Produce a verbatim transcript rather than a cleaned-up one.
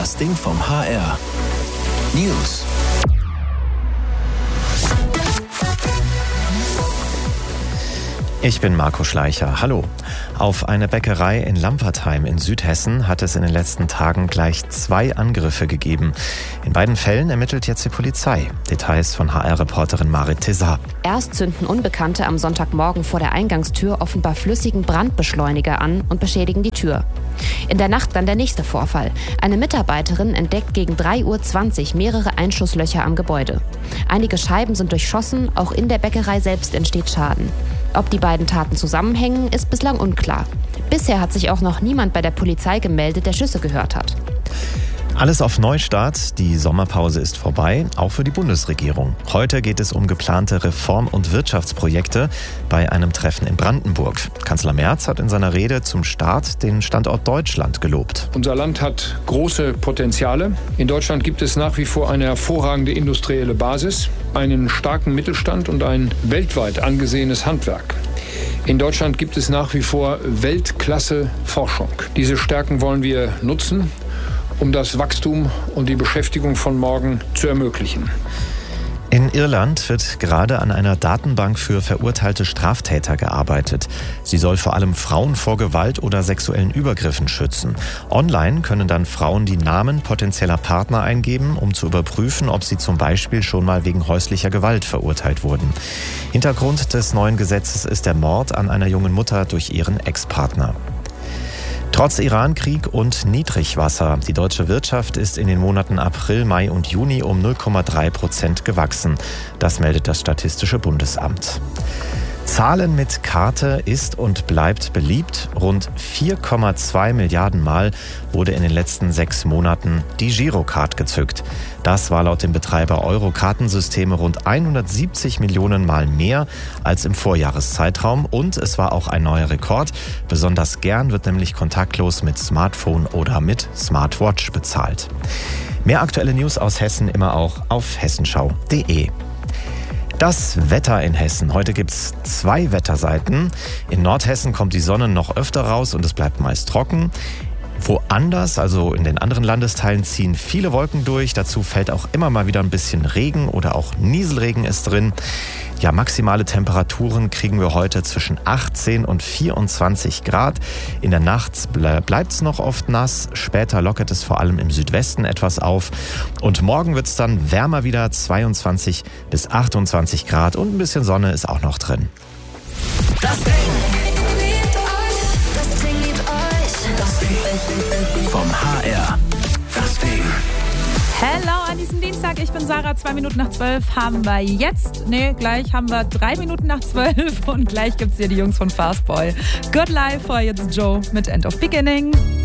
Das Ding vom H R. News. Ich bin Marco Schleicher. Hallo. Auf eine Bäckerei in Lampertheim in Südhessen hat es in den letzten Tagen gleich zwei Angriffe gegeben. In beiden Fällen ermittelt jetzt die Polizei. Details von H R-Reporterin Marit Tessar. Erst zünden Unbekannte am Sonntagmorgen vor der Eingangstür offenbar flüssigen Brandbeschleuniger an und beschädigen die Tür. In der Nacht dann der nächste Vorfall. Eine Mitarbeiterin entdeckt gegen drei Uhr zwanzig mehrere Einschusslöcher am Gebäude. Einige Scheiben sind durchschossen, auch in der Bäckerei selbst entsteht Schaden. Ob die beiden Taten zusammenhängen, ist bislang unklar. Bisher hat sich auch noch niemand bei der Polizei gemeldet, der Schüsse gehört hat. Alles auf Neustart. Die Sommerpause ist vorbei, auch für die Bundesregierung. Heute geht es um geplante Reform- und Wirtschaftsprojekte bei einem Treffen in Brandenburg. Kanzler Merz hat in seiner Rede zum Start den Standort Deutschland gelobt. Unser Land hat große Potenziale. In Deutschland gibt es nach wie vor eine hervorragende industrielle Basis, einen starken Mittelstand und ein weltweit angesehenes Handwerk. In Deutschland gibt es nach wie vor Weltklasse-Forschung. Diese Stärken wollen wir nutzen, um das Wachstum und die Beschäftigung von morgen zu ermöglichen. In Irland wird gerade an einer Datenbank für verurteilte Straftäter gearbeitet. Sie soll vor allem Frauen vor Gewalt oder sexuellen Übergriffen schützen. Online können dann Frauen die Namen potenzieller Partner eingeben, um zu überprüfen, ob sie zum Beispiel schon mal wegen häuslicher Gewalt verurteilt wurden. Hintergrund des neuen Gesetzes ist der Mord an einer jungen Mutter durch ihren Ex-Partner. Trotz Iran-Krieg und Niedrigwasser. Die deutsche Wirtschaft ist in den Monaten April, Mai und Juni um null Komma drei Prozent gewachsen. Das meldet das Statistische Bundesamt. Zahlen mit Karte ist und bleibt beliebt. Rund vier Komma zwei Milliarden Mal wurde in den letzten sechs Monaten die Girocard gezückt. Das war laut dem Betreiber Euro-Kartensysteme rund hundertsiebzig Millionen Mal mehr als im Vorjahreszeitraum. Und es war auch ein neuer Rekord. Besonders gern wird nämlich kontaktlos mit Smartphone oder mit Smartwatch bezahlt. Mehr aktuelle News aus Hessen immer auch auf hessenschau punkt de. Das Wetter in Hessen. Heute gibt's zwei Wetterseiten. In Nordhessen kommt die Sonne noch öfter raus und es bleibt meist trocken. Woanders, also in den anderen Landesteilen, ziehen viele Wolken durch. Dazu fällt auch immer mal wieder ein bisschen Regen oder auch Nieselregen ist drin. Ja, maximale Temperaturen kriegen wir heute zwischen achtzehn und vierundzwanzig Grad. In der Nacht bleibt es noch oft nass. Später lockert es vor allem im Südwesten etwas auf. Und morgen wird es dann wärmer wieder, zweiundzwanzig bis achtundzwanzig Grad. Und ein bisschen Sonne ist auch noch drin. Das Ding. Das Ding liebt euch. Das Ding vom H R. Das Ding. Hello an diesem Dienstag, ich bin Sarah, zwei Minuten nach zwölf haben wir jetzt, nee, gleich haben wir drei Minuten nach zwölf und gleich gibt's hier die Jungs von Fastboy. Good Life, vor jetzt Joe mit End of Beginning.